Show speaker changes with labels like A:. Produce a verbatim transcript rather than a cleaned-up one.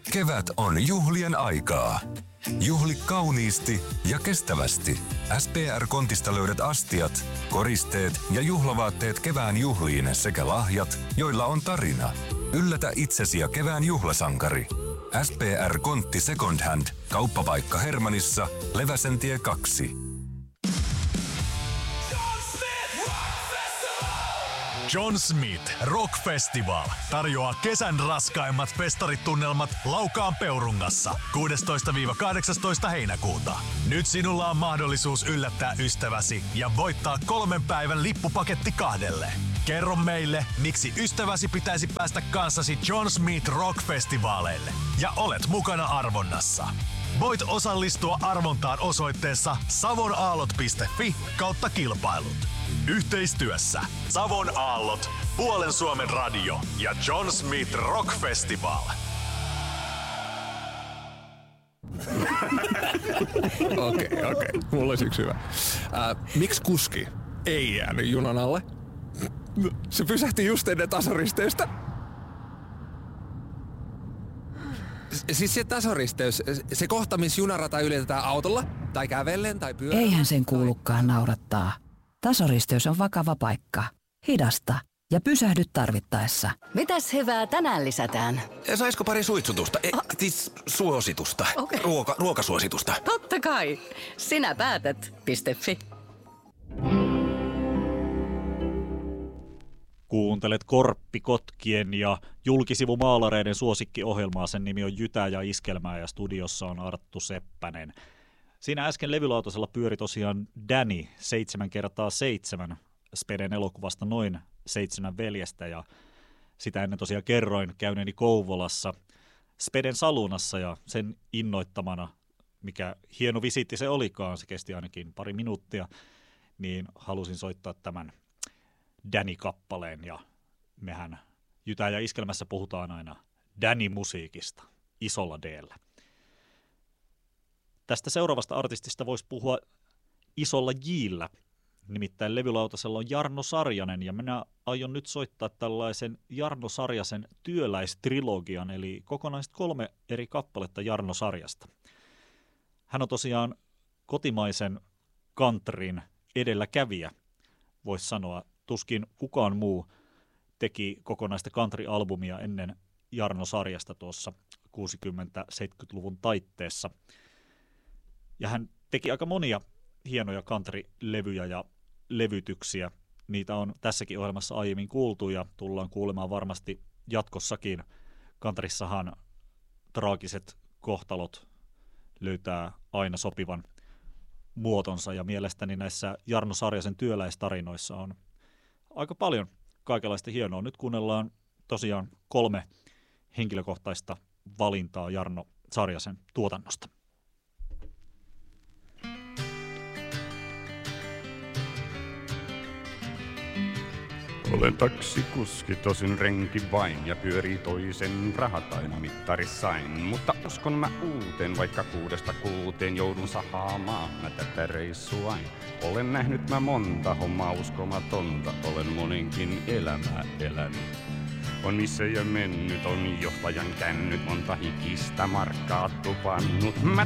A: Kevät on juhlien aikaa. Juhli kauniisti ja kestävästi. S P R-kontista löydät astiat, koristeet ja juhlavaatteet kevään juhliin sekä lahjat, joilla on tarina. Yllätä itsesi ja kevään juhlasankari. S P R-kontti Second Hand. Kauppapaikka Hermannissa, Leväsentie kaksi.
B: John Smith Rock Festival tarjoaa kesän raskaimmat festaritunnelmat Laukaan Peurungassa kuudestoista kahdeksastoista heinäkuuta. Nyt sinulla on mahdollisuus yllättää ystäväsi ja voittaa kolmen päivän lippupaketti kahdelle. Kerro meille, miksi ystäväsi pitäisi päästä kanssasi John Smith Rock Festivaaleille ja olet mukana arvonnassa. Voit osallistua arvontaan osoitteessa savonaallot piste fi kautta kilpailut. Yhteistyössä Savon Aallot, Puolen Suomen radio ja John Smith Rock Festival.
C: Okei, okei. Okay. Mulla olisi yksi hyvä. Äh, miksi kuski ei jäänyt junan alle? Se pysähti just ennen tasoristeystä. Siis se tasoristeys, se kohta, missä junarata ylitetään autolla, tai kävellen, tai pyörällä.
D: Eihän sen kuulukaan naurattaa. Tasoristeys on vakava paikka. Hidasta ja pysähdy tarvittaessa.
E: Mitäs hyvää tänään lisätään?
C: Saisiko pari suitsutusta? E, siis suositusta.
E: Okay.
C: Ruoka, ruokasuositusta.
E: Totta kai. Sinä päätät. .fi.
F: Kuuntelet Korppikotkien ja julkisivumaalareiden suosikkiohjelmaa. Sen nimi on Jytä ja Iskelmää ja studiossa on Arttu Seppänen. Siinä äsken levylautasella pyöri tosiaan Danny seitsemän kertaa seitsemän Speden elokuvasta Noin seitsemän veljestä ja sitä ennen tosiaan kerroin käyneeni Kouvolassa Speden salunassa ja sen innoittamana, mikä hieno visiitti se olikaan, se kesti ainakin pari minuuttia, niin halusin soittaa tämän Danny-kappaleen ja mehän Jytä ja Iskelmässä puhutaan aina Danny-musiikista isolla D:llä. Tästä seuraavasta artistista voisi puhua isolla J:llä, nimittäin levylautasella on Jarno Sarjanen, ja minä aion nyt soittaa tällaisen Jarno Sarjasen työläistrilogian, eli kokonaiset kolme eri kappaletta Jarno Sarjasta. Hän on tosiaan kotimaisen countryn edelläkävijä, voisi sanoa. Tuskin kukaan muu teki kokonaista country-albumia ennen Jarno Sarjasta tuossa kuusikymmentä-seitsemänkymmentäluvun taitteessa. Ja hän teki aika monia hienoja country-levyjä ja levytyksiä. Niitä on tässäkin ohjelmassa aiemmin kuultu ja tullaan kuulemaan varmasti jatkossakin. Countryssahan traagiset kohtalot löytää aina sopivan muotonsa ja mielestäni näissä Jarno Sarjasen työläistarinoissa on aika paljon kaikenlaista hienoa. Nyt kuunnellaan tosiaan kolme henkilökohtaista valintaa Jarno Sarjasen tuotannosta.
G: Olen taksikuski, tosin renki vain, ja pyörii toisen rahat aina mittarissain. Mutta uskon mä uuteen, vaikka kuudesta kuuteen joudun sahaamaan mä tätä reissuain. Olen nähnyt mä monta hommaa uskomatonta, olen monenkin elämää elänyt. On missä ja mennyt, on johtajan kännyt, monta hikistä markkaa tupannut. Mä